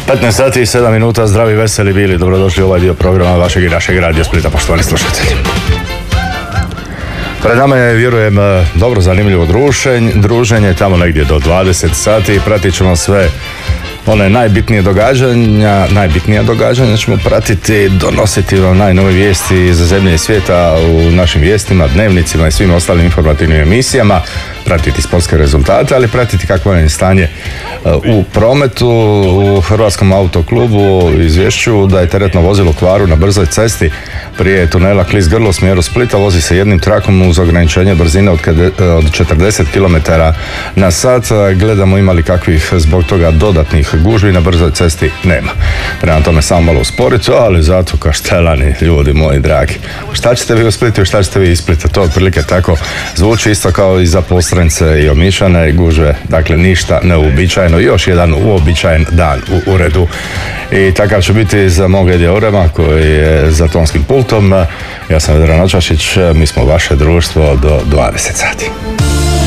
15 sati i 7 minuta, zdravi, veseli bili, dobrodošli u ovaj dio programa vašeg i našeg Radio Splita, poštovani slušatelji. Pred nama je, vjerujem, dobro zanimljivo druženje, tamo negdje do 20 sati, pratit ćemo sve one najbitnija događanja ćemo pratiti, donositi vam najnove vijesti iz zemlje i svijeta u našim vijestima, dnevnicima i svim ostalim informativnim emisijama, pratiti sportske rezultate, ali pratiti kakvo je stanje u prometu. U Hrvatskom autoklubu izvješću da je teretno vozilo u kvaru na brzoj cesti prije tunela Klis Grlo u smjeru Splita, vozi se jednim trakom uz ograničenje brzine od 40 km na sat. Gledamo ima li kakvih zbog toga dodatnih gužvi na brzoj cesti, nema. Prema tome samo malo usporiti, ali zato kaštelani, ljudi moji dragi. Šta ćete vi u Splitu i šta ćete vi iz Splita? To otprilike tako zvuči, isto kao i za Postrence i Omišane i gužve, dakle ništa neuobičajeno, još jedan uobičajen dan u uredu. I takav će biti za mog Edija Urema koji je za tonskim pultom. Ja sam Vedran Očašić, mi smo vaše društvo do 20 sati.